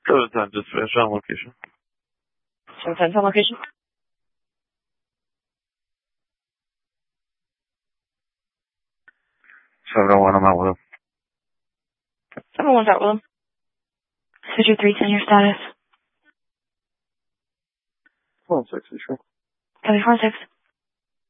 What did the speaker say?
Go to 10, just finish on location. 710 on location. 701, I'm out with him. 701's out with him. Switcher 310, your status. 416, sure. Copy 46.